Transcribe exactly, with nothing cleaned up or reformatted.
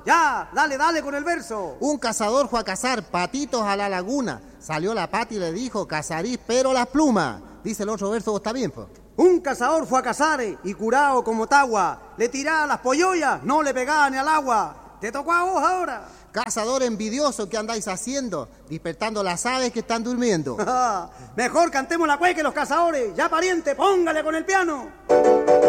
Ya, dale, dale con el verso. Un cazador fue a cazar patitos a la laguna. Salió la pata y le dijo, cazarís pero las plumas. Dice el otro verso, ¿está bien, pues? Un cazador fue a cazar y curado como tagua. Le tiraba las pollollas, no le pegaba ni al agua. Te tocó a vos ahora. Cazador envidioso, ¿qué andáis haciendo? Despertando las aves que están durmiendo. Mejor cantemos la cueca que los cazadores. Ya, pariente, póngale con el piano.